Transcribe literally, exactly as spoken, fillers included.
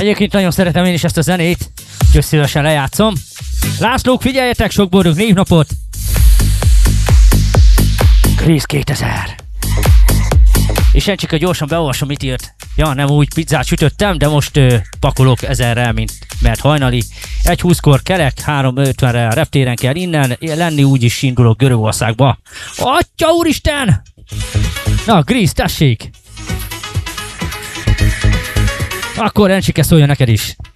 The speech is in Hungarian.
Egyébként nagyon szeretem én is ezt a zenét, úgyhogy szívesen lejátszom. Lászlók, figyeljetek, sok boldog névnapot! Grease kétezer. És én csak gyorsan beolvasom, mit írt. Ja, nem úgy pizzát sütöttem, de most ö, pakolok ezerrel, mint mert hajnali. egy húszkor kelek, három ötvenre reptéren kell innen lenni, úgyis indulok Görögországba. Atya úristen! Na, Grease, tessék! Akkor Encsike szóljon neked is.